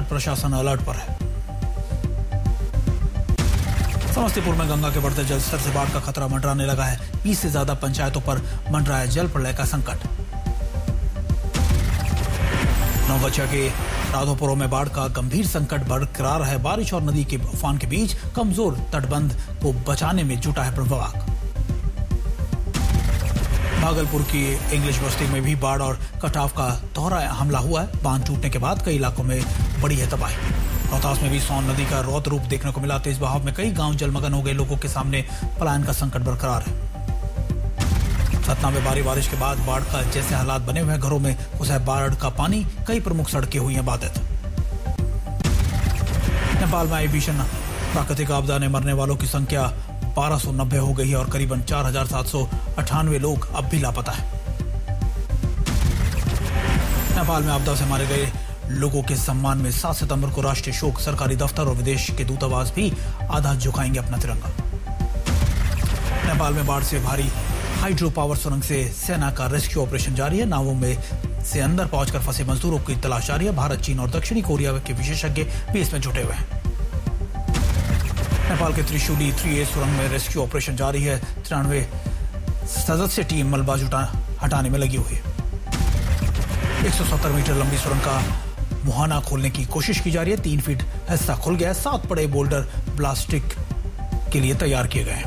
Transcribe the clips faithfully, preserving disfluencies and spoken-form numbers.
संकट प्रशासन अलर्ट पर है। समस्तीपुर में गंगा के बढ़ते जल स्तर से बाढ़ का खतरा मंडराने लगा है। बीस से ज्यादा पंचायतों पर मंडरा है जल प्रलय का संकट। नवगछिया के राधोपुरों में बाढ़ का गंभीर संकट बरकरार है। बारिश और नदी के उफान के बीच कमजोर तटबंध को बचाने में जुटा है विभाग। भागलपुर की इंग्लिश बस्ती में भी बाढ़ और कटाव का दोहरा हमला हुआ है। बांध टूटने के बाद कई इलाकों में बड़ी है तबाही। रोहतास में भी सोन नदी का रौद्र रूप देखने को मिला। तेज बहाव में कई गांव जलमग्न हो गए। लोगों के सामने पलायन का संकट बरकरार है। सतना में भारी बारिश के बाद बाढ़ का जैसे हालात बने हुए हैं। घरों में घुसा बाढ़ का पानी। कई प्रमुख सड़कें हुई हैं बाधित। नेपाल में आई भीषण प्राकृतिक आपदा ने मरने वालों की संख्या बारह सौ नब्बे हो गई है और करीबन चार हजार सात सौ अट्ठानवे लोग अब भी लापता है। नेपाल में आपदा से मारे गए लोगों के सम्मान में सात सितंबर को राष्ट्रीय शोक। सरकारी दफ्तर और विदेश के दूतावास भी आधा झुकाएंगे अपना तिरंगा। नेपाल में बाढ़ से भारी हाइड्रो पावर सुरंग से सेना का रेस्क्यू ऑपरेशन जारी है। नावों में से अंदर पहुंचकर फंसे मजदूरों की तलाश जारी है। भारत, चीन और दक्षिणी कोरिया के विशेषज्ञ भी इसमें जुटे हुए हैं। नेपाल के त्रिशूली थ्री ए सुरंग में रेस्क्यू ऑपरेशन जारी है। तिरानवे सदस्य टीम मलबा जुटा हटाने में लगी हुई है। एक सौ सत्तर मीटर लंबी सुरंग का मुहाना खोलने की कोशिश की जा रही है। तीन फीट हिस्सा खुल गया है। सात बड़े बोल्डर प्लास्टिक के लिए तैयार किए गए हैं।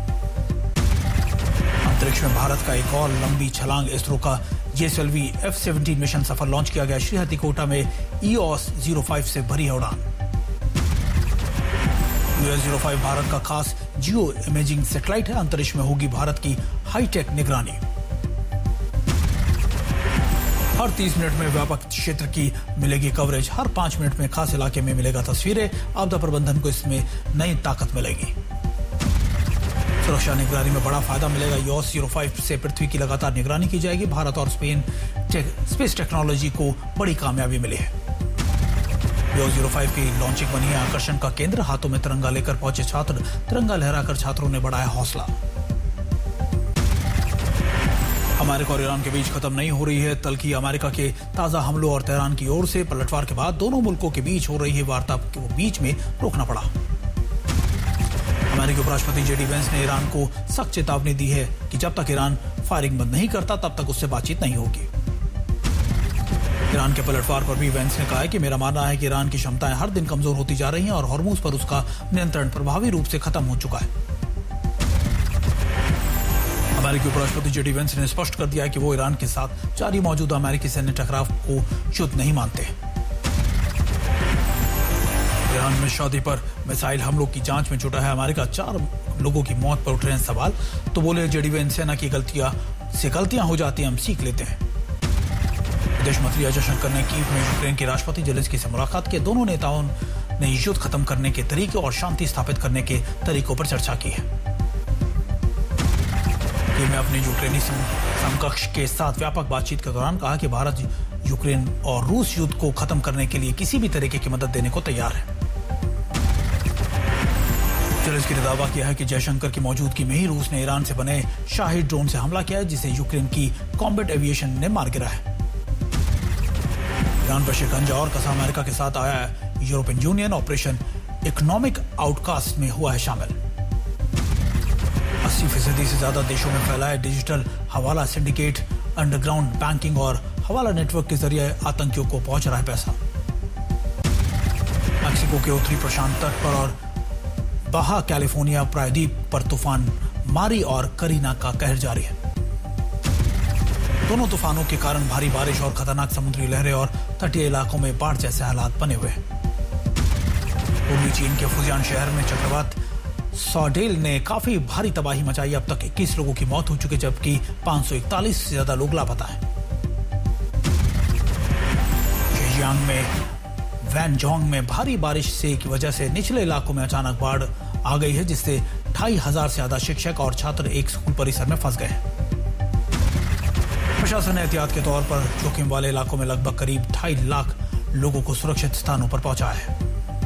अंतरिक्ष में भारत का एक और लंबी छलांग। इसरो का जेएसएलवी एफ सेवनटीन मिशन सफल लॉन्च किया गया। श्रीहरिकोटा में ईओएस जीरो फाइव से भरी है उड़ान। ईओएस जीरो फाइव भारत का खास जियो इमेजिंग सैटेलाइट है। अंतरिक्ष में होगी भारत की हाईटेक निगरानी। हर तीस मिनट में व्यापक क्षेत्र की मिलेगी कवरेज। हर पांच मिनट में खास इलाके में मिलेगा तस्वीरें। आपदा प्रबंधन को इसमें नई ताकत मिलेगी। सुरक्षा निगरानी में बड़ा फायदा मिलेगा। ईओएस जीरो फाइव से पृथ्वी की लगातार निगरानी की जाएगी। भारत और स्पेन टेक, स्पेस टेक्नोलॉजी को बड़ी कामयाबी मिली है। ईओएस जीरो फाइव की लॉन्चिंग बनी है आकर्षण का केंद्र। हाथों में तिरंगा लेकर पहुंचे छात्र। तिरंगा लहराकर छात्रों ने बढ़ाया हौसला। अमेरिका और ईरान के बीच खत्म नहीं हो रही है तल्खी। अमेरिका के ताजा हमलों और तेहरान की ओर से पलटवार के बाद दोनों मुल्कों के बीच हो रही है वार्ता को बीच में रोकना पड़ा। अमेरिकी उपराष्ट्रपति जेडी वेंस ने ईरान को सख्त चेतावनी दी है कि जब तक ईरान फायरिंग बंद नहीं करता तब तक उससे बातचीत नहीं होगी। ईरान के पलटवार पर भी वेंस ने कहा है कि मेरा मानना है कि ईरान की क्षमताएं हर दिन कमजोर होती जा रही हैं और हॉर्मुज पर उसका नियंत्रण प्रभावी रूप से खत्म हो चुका है। अमेरिकी उपराष्ट्रपति जेडी वेंस ने स्पष्ट कर दिया है कि वो ईरान के साथ जारी मौजूदा अमेरिकी सैन्य टकराव को शुद्ध नहीं मानते। ईरान में शादी पर मिसाइल हमलों की जांच में जुटा है अमेरिका। चार लोगों की मौत पर उठ रहे हैं सवाल। तो बोले जेडी वेंस, सेना की गलतियां से गलतियां हो जाती हैं, हम सीख लेते हैं। विदेश मंत्री जयशंकर ने कीव में यूक्रेन के राष्ट्रपति जेलेंस्की से मुलाकात की। दोनों नेताओं ने युद्ध खत्म करने के तरीके और शांति स्थापित करने के तरीकों पर चर्चा की है। कीव में अपने यूक्रेनी समकक्ष के साथ व्यापक बातचीत के दौरान कहा कि भारत यूक्रेन और रूस युद्ध को खत्म करने के लिए किसी भी तरीके की मदद देने को तैयार है। जेलेंस्की ने दावा किया है कि जयशंकर की मौजूदगी में ही रूस ने ईरान से बने शाहिद ड्रोन से हमला किया है, जिसे यूक्रेन की कॉम्बैट एविएशन ने मार गिरा है। ईरान पर शिकंजा और कसा अमेरिका के साथ आया है। European union operation economic outcast में हुआ है शामिल। अस्सी फीसदी से ज्यादा देशों में फैला है डिजिटल हवाला सिंडिकेट। अंडरग्राउंड बैंकिंग और हवाला नेटवर्क के जरिए आतंकियों को पहुंच रहा है पैसा। मैक्सिको के उत्तरी प्रशांत तट पर और बाहा कैलिफोर्निया प्रायद्वीप पर तूफान मारी और करीना का कहर जारी है। दोनों तूफानों के कारण भारी बारिश और खतरनाक समुद्री लहरें और तटीय इलाकों में बाढ़ जैसे हालात बने हुए हैं। पूर्वी चीन के फुजियान शहर में चक्रवात सॉडेल ने काफी भारी तबाही मचाई। अब तक इक्कीस लोगों की मौत हो चुकी, जबकि पांच सौ इकतालीस से ज्यादा लोग लापता हैं। शेजियांग में वैनजोंग में भारी बारिश से की वजह से निचले इलाकों में अचानक बाढ़ आ गई है, जिससे ढाई हजार से ज्यादा शिक्षक और छात्र एक स्कूल परिसर में फंस गए हैं। प्रशासन ने एहतियात के तौर पर जोखिम वाले इलाकों में लगभग करीब ढाई लाख लोगों को सुरक्षित स्थानों पर पहुंचाया है।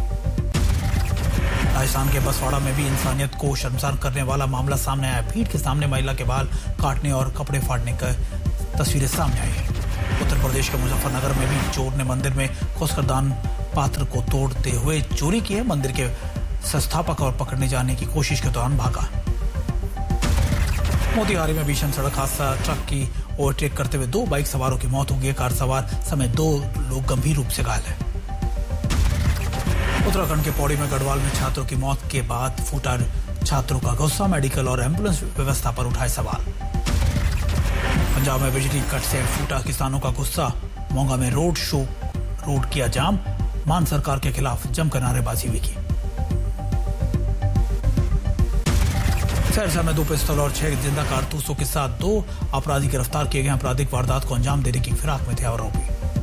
राजस्थान के बसवाड़ा में भी इंसानियत को शर्मसार करने वाला मामला सामने आया। भीड़ के सामने महिला के बाल काटने और कपड़े फाड़ने की तस्वीरें सामने आई है। उत्तर प्रदेश के मुजफ्फरनगर में भी चोर ने मंदिर में घुसकर दान पात्र को तोड़ते हुए चोरी की है। मंदिर के संस्थापक और पकड़ने जाने की कोशिश के दौरान भागा। मोतिहारी में भीषण सड़क हादसा, ट्रक की ओवरटेक करते हुए दो बाइक सवारों की मौत हो गई। कार सवार समेत दो लोग गंभीर रूप से घायल हैं। उत्तराखंड के पौड़ी में गढ़वाल में छात्रों की मौत के बाद फूटा छात्रों का गुस्सा, मेडिकल और एम्बुलेंस व्यवस्था पर उठाए सवाल। पंजाब में बिजली कट से फूटा किसानों का गुस्सा, मोंगा में रोड शो रोड किया जाम, मान सरकार के खिलाफ जमकर नारेबाजी भी की। सहरसा में दो पिस्तौल और छह जिंदा कारतूसों के साथ दो अपराधी गिरफ्तार किए गए। आपराधिक वारदात को अंजाम देने की फिराक में थे आरोपी।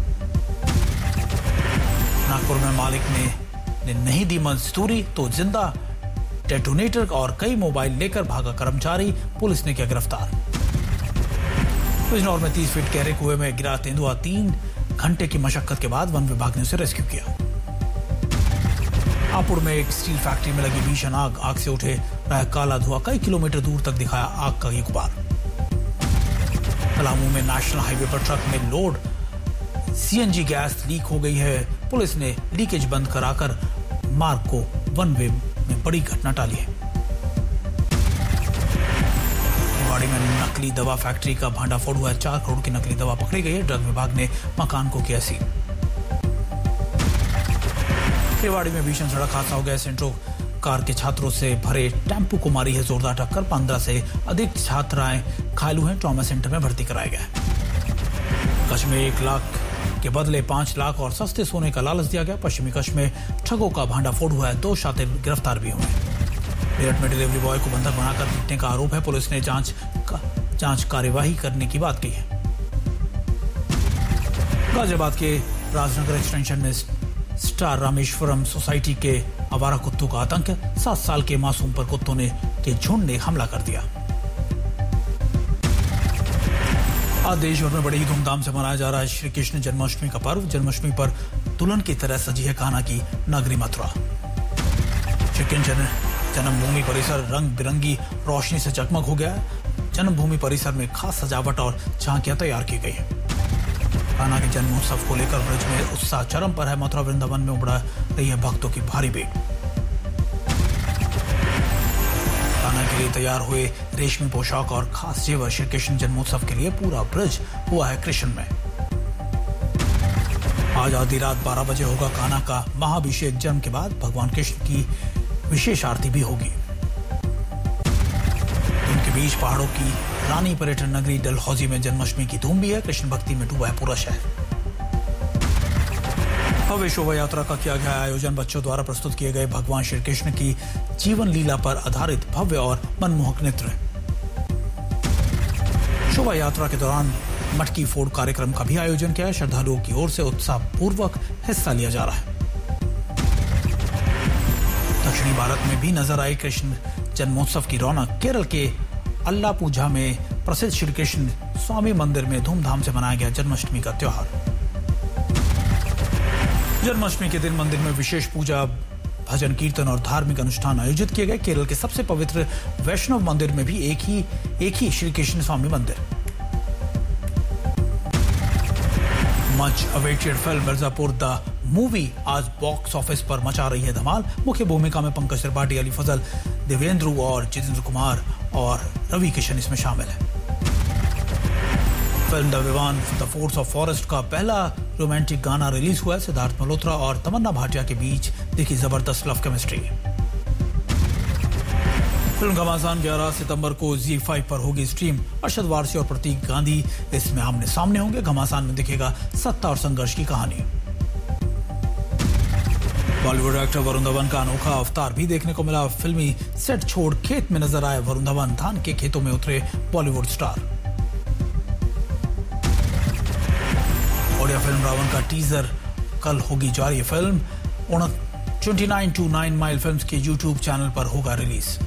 नागपुर में मालिक ने, ने नहीं दी मजदूरी तो जिंदा डेटोनेटर और कई मोबाइल लेकर भागा कर्मचारी, पुलिस ने किया गिरफ्तार। बिजनौर में तीस फीट गहरे कुएं में गिरा तेंदुआ, तीन घंटे की मशक्कत के बाद वन विभाग ने उसे रेस्क्यू किया। हापुड़ में एक स्टील फैक्ट्री में लगी भीषण आग, आग से उठे रहा काला धुआं, कई किलोमीटर दूर तक दिखाया आग का ये गुबार। पलामू में नेशनल हाईवे पर ट्रक में लोड सीएनजी गैस लीक हो गई है। पुलिस ने लीकेज बंद कराकर मार्ग को वन वे में बड़ी घटना टाली है। रेवाड़ी में नकली दवा फैक्ट्री का भांडाफोड़ हुआ है। चार करोड़ की नकली दवा पकड़ी गई है। ड्रग विभाग ने मकान को किया सील। रेवाड़ी में भीषण सड़क हादसा हो गया। सेंट्रो कार के छात्रों से भरे टेम्पो को मारी है जोरदार टक्कर। पंद्रह से अधिक छात्राएं घायल हुए, ट्रॉमा सेंटर में भर्ती कराया गया। कच्छ में एक लाख के बदले पांच लाख और सस्ते सोने का लालच दिया गया। पश्चिमी कच्छ में ठगों का भांडाफोड़ हुआ है। दो शातिर गिरफ्तार भी हुए। मेरठ में डिलीवरी बॉय को बंधक बनाकर पीटने का आरोप है। पुलिस ने जांच का, जांच कार्यवाही करने की बात की है। गाजियाबाद के राजनगर एक्सटेंशन में स्टार रामेश्वरम सोसाइटी के आवारा कुत्तों का आतंक है। सात साल के मासूम पर कुत्तों ने के झुंड ने हमला कर दिया। आज देश भर में बड़ी ही धूमधाम से मनाया जा रहा है श्री कृष्ण जन्माष्टमी का पर्व। जन्माष्टमी पर दुल्हन की तरह सजी है कान्हा की नगरी मथुरा। श्री कृष्ण जन्मभूमि परिसर रंग बिरंगी रोशनी से जगमग हो गया है। जन्मभूमि परिसर में खास सजावट और झांकियां तैयार की गई है। कान्हा के जन्मोत्सव को लेकर ब्रज में उत्साह चरम पर है। मथुरा वृंदावन में उमड़ रही है भक्तों की भारी भीड़। कान्हा के लिए तैयार हुए रेशमी पोशाक और खास जेवर श्री कृष्ण जन्मोत्सव के लिए पूरा ब्रज हुआ है कृष्ण में। आज आधी रात बारह बजे होगा कान्हा का महाअभिषेक। जन्म के बाद भगवान कृष्ण की विशेष आरती भी होगी। उनके बीच पहाड़ों की रानी पर्यटन नगरी डलहौजी में जन्माष्टमी की धूम भी है। कृष्ण भक्ति में डूबा है पूरा शहर। भव्य शोभा यात्रा का किया गया आयोजन। बच्चों द्वारा प्रस्तुत किए गए भगवान श्री कृष्ण की जीवन लीला पर आधारित भव्य और मनमोहक नृत्य। शोभा यात्रा के दौरान मटकी फोड़ कार्यक्रम का भी आयोजन किया है। श्रद्धालुओं की ओर से उत्साहपूर्वक हिस्सा लिया जा रहा है। दक्षिणी भारत में भी नजर आई कृष्ण जन्मोत्सव की रौनक। केरल के अल्लापूझा में प्रसिद्ध श्री कृष्ण स्वामी मंदिर में धूमधाम से मनाया गया जन्माष्टमी का त्योहार। जन्माष्टमी के दिन मंदिर में विशेष पूजा, भजन कीर्तन और धार्मिक अनुष्ठान आयोजित किए गए। केरल के सबसे पवित्र वैष्णव मंदिर में भी एक ही एक ही श्री कृष्ण स्वामी मंदिर। Much awaited film Mirzapur the movie आज बॉक्स ऑफिस पर मचा रही है धमाल। मुख्य भूमिका में पंकज त्रिपाठी, अली फजल, देवेंद्र और जितेंद्र कुमार और रवि किशन इसमें शामिल है। Film the Vivaan the force of forest का पहला रोमांटिक गाना रिलीज हुआ है। सिद्धार्थ मल्होत्रा और तमन्ना भाटिया के बीच दिखी जबरदस्त लव केमिस्ट्री। फिल्म घमासान ग्यारह सितंबर को जी फाइव पर होगी स्ट्रीम। अरशद वारसी और प्रतीक गांधी इसमें आमने सामने होंगे। घमासान में दिखेगा सत्ता और संघर्ष की कहानी। बॉलीवुड एक्टर वरुण धवन का अनोखा अवतार भी देखने को मिला। फिल्मी सेट छोड़ खेत में नजर आए वरुण धवन। धान के खेतों में उतरे बॉलीवुड स्टार। ओडिया फिल्म रावण का टीजर कल होगी जारी। फिल्म उनतीस टू नाइन माइल फिल्म्स के यूट्यूब चैनल पर होगा रिलीज।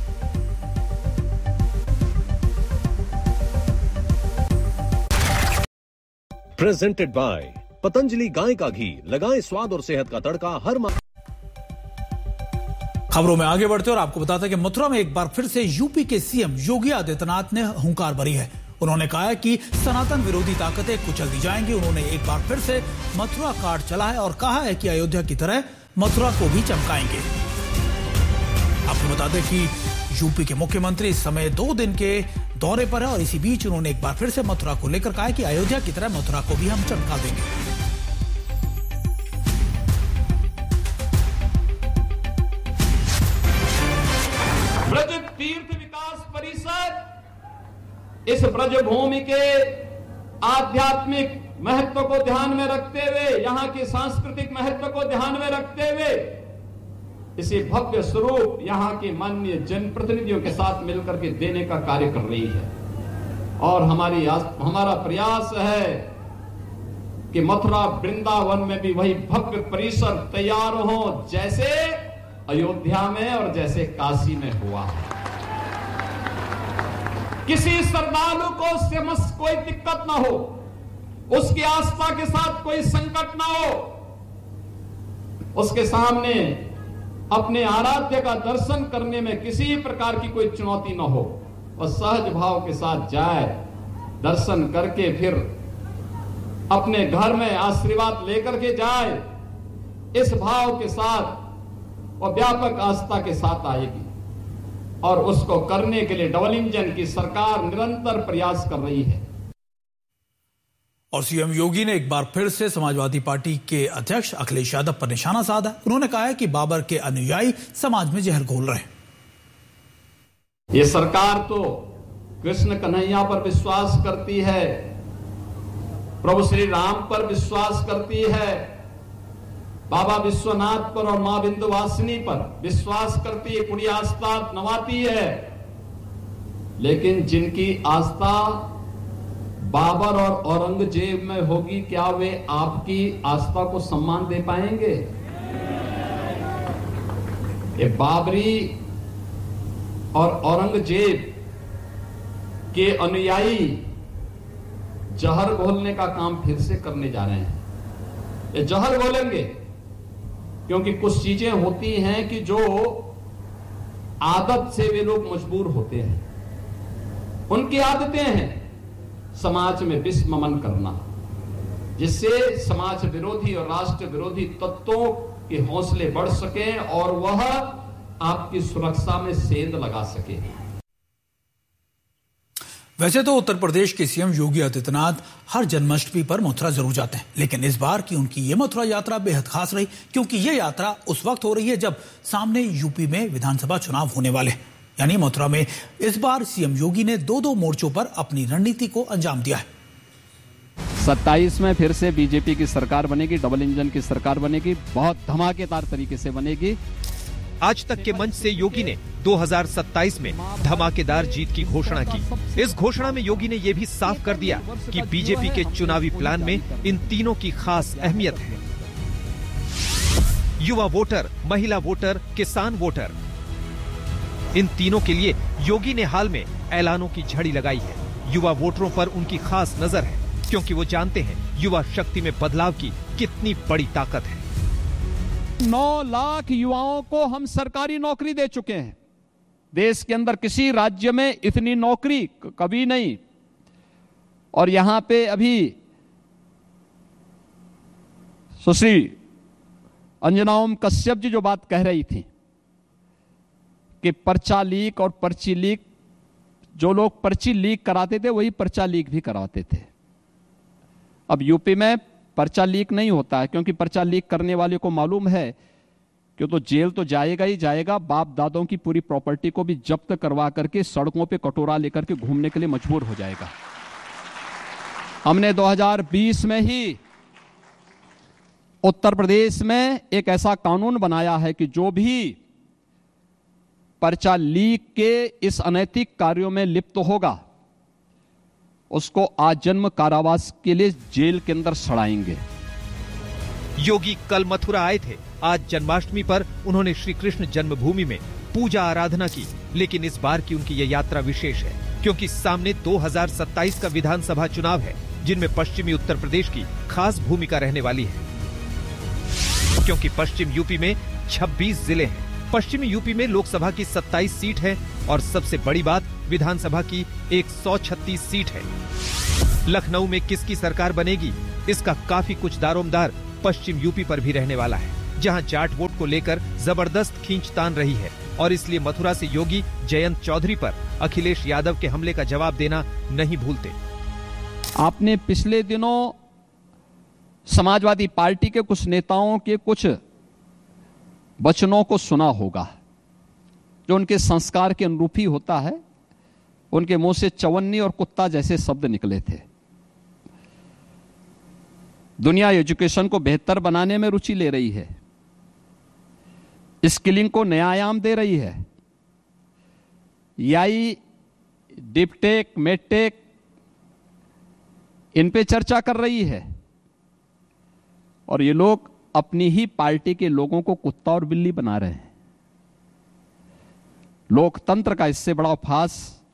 प्रेजेंटेड बाय पतंजलि गाय का घी। लगाएं स्वाद और सेहत का तड़का हर माह। खबरों में आगे बढ़ते और आपको बताते हैं कि मथुरा में एक बार फिर से यूपी के सीएम योगी आदित्यनाथ ने हुंकार भरी है। उन्होंने कहा है कि सनातन विरोधी ताकतें कुचल दी जाएंगी। उन्होंने एक बार फिर से मथुरा कार्ड चला है और कहा है कि अयोध्या की तरह मथुरा को भी चमकाएंगे। आपको बता दें कि यूपी के मुख्यमंत्री इस समय दो दिन के दौरे पर है और इसी बीच उन्होंने एक बार फिर से मथुरा को लेकर कहा है कि अयोध्या की तरह मथुरा को भी हम चमका देंगे। ब्रज तीर्थ विकास परिषद इस ब्रज भूमि के आध्यात्मिक महत्व को ध्यान में रखते हुए, यहां के सांस्कृतिक महत्व को ध्यान में रखते हुए इसे भव्य स्वरूप यहां के माननीय जनप्रतिनिधियों के साथ मिलकर के देने का कार्य कर रही है। और हमारी हमारा प्रयास है कि मथुरा वृंदावन में भी वही भव्य परिसर तैयार हो जैसे अयोध्या में और जैसे काशी में हुआ। किसी श्रद्धालु को उससे कोई दिक्कत ना हो, उसकी आस्था के साथ कोई संकट ना हो, उसके सामने अपने आराध्य का दर्शन करने में किसी प्रकार की कोई चुनौती ना हो, और सहज भाव के साथ जाए, दर्शन करके फिर अपने घर में आशीर्वाद लेकर के जाए। इस भाव के साथ और व्यापक आस्था के साथ आएगी, और उसको करने के लिए डबल इंजन की सरकार निरंतर प्रयास कर रही है। और सीएम योगी ने एक बार फिर से समाजवादी पार्टी के अध्यक्ष अखिलेश यादव पर निशाना साधा। उन्होंने कहा है कि बाबर के अनुयायी समाज में जहर घोल रहे हैं। ये सरकार तो कृष्ण कन्हैया पर विश्वास करती है, प्रभु श्री राम पर विश्वास करती है, बाबा विश्वनाथ पर और मां विंध्यवासिनी पर विश्वास करती है, पूरी आस्था नवाती है। लेकिन जिनकी आस्था बाबर और औरंगजेब में होगी, क्या वे आपकी आस्था को सम्मान दे पाएंगे? ये बाबरी और औरंगजेब के अनुयायी जहर घोलने का काम फिर से करने जा रहे हैं। ये जहर घोलेंगे क्योंकि कुछ चीजें होती हैं कि जो आदत से वे लोग मजबूर होते हैं। उनकी आदतें हैं समाज में विषममन करना, जिससे समाज विरोधी और राष्ट्र विरोधी तत्वों के हौसले बढ़ सके और वह आपकी सुरक्षा में सेंध लगा सके। वैसे तो उत्तर प्रदेश के सीएम योगी आदित्यनाथ हर जन्माष्टमी पर मथुरा जरूर जाते हैं, लेकिन इस बार की उनकी ये मथुरा यात्रा बेहद खास रही, क्योंकि ये यात्रा उस वक्त हो रही है जब सामने यूपी में विधानसभा चुनाव होने वाले हैं। यानी मथुरा में इस बार सीएम योगी ने दो दो मोर्चों पर अपनी रणनीति को अंजाम दिया है। सत्ताईस में फिर से बीजेपी की सरकार बनेगी, डबल इंजन की सरकार बनेगी, बहुत धमाकेदार तरीके से बनेगी। आज तक के मंच से योगी ने दो हज़ार सत्ताईस में धमाकेदार जीत की घोषणा की। इस घोषणा में योगी ने यह भी साफ कर दिया कि बीजेपी के चुनावी प्लान में इन तीनों की खास अहमियत है। युवा वोटर, महिला वोटर, किसान वोटर, इन तीनों के लिए योगी ने हाल में ऐलानों की झड़ी लगाई है। युवा वोटरों पर उनकी खास नजर है, क्योंकि वो जानते हैं युवा शक्ति में बदलाव की कितनी बड़ी ताकत है। नौ लाख युवाओं को हम सरकारी नौकरी दे चुके हैं। देश के अंदर किसी राज्य में इतनी नौकरी कभी नहीं। और यहां पे अभी सुश्री अंजना ओम कश्यप जी जो बात कह रही थी कि पर्चा लीक और पर्ची लीक, जो लोग पर्ची लीक कराते थे वही पर्चा लीक भी कराते थे। अब यूपी में पर्चा लीक नहीं होता है, क्योंकि पर्चा लीक करने वाले को मालूम है कि तो जेल तो जाएगा ही जाएगा, बाप दादों की पूरी प्रॉपर्टी को भी जब्त करवा करके सड़कों पे कटोरा लेकर के घूमने के लिए मजबूर हो जाएगा। हमने दो हज़ार बीस में ही उत्तर प्रदेश में एक ऐसा कानून बनाया है कि जो भी पर्चा लीक के इस अनैतिक कार्यों में लिप्त होगा उसको आजन्म कारावास के लिए जेल के अंदर सड़ाएंगे। योगी कल मथुरा आए थे। आज जन्माष्टमी पर उन्होंने श्री कृष्ण जन्मभूमि में पूजा आराधना की, लेकिन इस बार की उनकी यह यात्रा विशेष है, क्योंकि सामने दो हज़ार सत्ताईस का विधानसभा चुनाव है, जिनमें पश्चिमी उत्तर प्रदेश की खास भूमिका रहने वाली है। क्योंकि पश्चिम यूपी में छब्बीस जिले हैं। पश्चिमी यूपी में लोकसभा की सत्ताईस सीट है और सबसे बड़ी बात विधानसभा की एक सौ छत्तीस सीट है। लखनऊ में किसकी सरकार बनेगी, इसका काफी कुछ दारोमदार पश्चिम यूपी पर भी रहने वाला है, जहां जाट वोट को लेकर जबरदस्त खींचतान रही है और इसलिए मथुरा से योगी जयंत चौधरी पर अखिलेश यादव के हमले का जवाब देना नहीं भूलते। आपने पिछले दिनों समाजवादी पार्टी के कुछ नेताओं के कुछ वचनों को सुना होगा, जो उनके संस्कार के अनुरूप ही होता है। उनके मुंह से चवन्नी और कुत्ता जैसे शब्द निकले थे। दुनिया एजुकेशन को बेहतर बनाने में रुचि ले रही है, स्किलिंग को नया आयाम दे रही है, याई डिपटेक मेडटेक इन पे चर्चा कर रही है, और ये लोग अपनी ही पार्टी के लोगों को कुत्ता और बिल्ली बना रहे हैं। लोकतंत्र का इससे बड़ा उपहास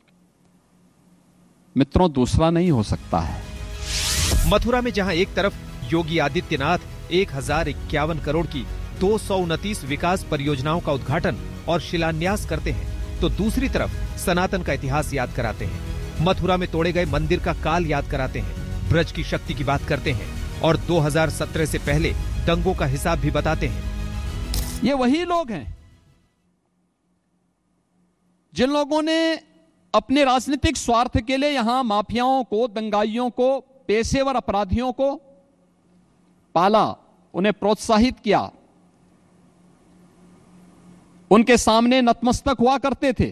मित्रों दूसरा नहीं हो सकता है। मथुरा में जहां एक तरफ योगी आदित्यनाथ एक हजार इक्यावन करोड़ की दो सौ उनतीस विकास परियोजनाओं का उद्घाटन और शिलान्यास करते हैं, तो दूसरी तरफ सनातन का इतिहास याद कराते हैं। मथुरा में तोड़े गए मंदिर का काल याद कराते हैं, ब्रज की शक्ति की बात करते हैं और दो हज़ार सत्रह से पहले दंगों का हिसाब भी बताते हैं। ये वही लोग हैं जिन लोगों ने अपने राजनीतिक स्वार्थ के लिए यहां माफियाओं को, दंगाइयों को, पेशेवर अपराधियों को पाला, उन्हें प्रोत्साहित किया, उनके सामने नतमस्तक हुआ करते थे।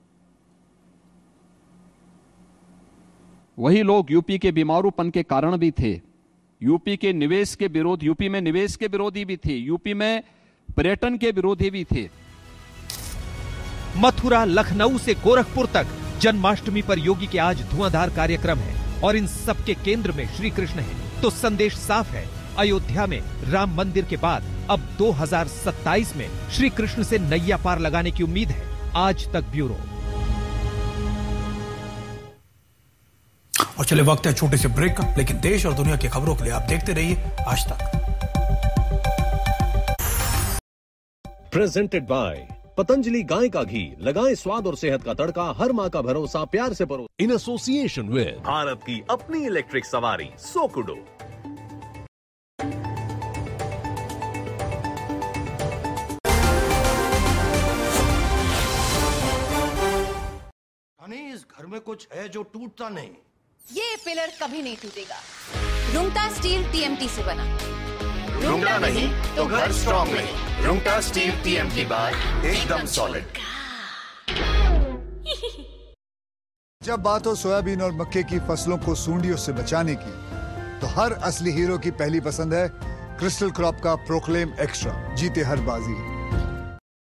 वही लोग यूपी के बीमारूपन के कारण भी थे, यूपी के निवेश के विरोध यूपी में निवेश के विरोधी भी थे, यूपी में पर्यटन के विरोधी भी थे। मथुरा, लखनऊ से गोरखपुर तक जन्माष्टमी पर योगी के आज धुआंधार कार्यक्रम है और इन सबके केंद्र में श्री कृष्ण है। तो संदेश साफ है, अयोध्या में राम मंदिर के बाद अब दो हज़ार सत्ताईस में श्री कृष्ण से नैया पार लगाने की उम्मीद है। आज तक ब्यूरो। और चले वक्त है छोटे से ब्रेक का, लेकिन देश और दुनिया की खबरों के लिए आप देखते रहिए आज तक। प्रेजेंटेड बाय पतंजलि गाय का घी, लगाएं स्वाद और सेहत का तड़का, हर माँ का भरोसा प्यार से परो। इन एसोसिएशन विद भारत की अपनी इलेक्ट्रिक सवारी सोकुडो। इस घर में कुछ है जो टूटता नहीं। ये पिलर कभी नहीं टूटेगा। रुंगटा स्टील टीएमटी से बना। रुंगटा नहीं तो घर स्ट्रॉन्ग नहीं। रुंगटा स्टील टीएमटी बार एकदम सॉलिड। जब बात हो सोयाबीन और मक्के की फसलों को सूंडियों से बचाने की, तो हर असली हीरो की पहली पसंद है क्रिस्टल क्रॉप का प्रोक्लेम एक्स्ट्रा। जीते हर बाजी।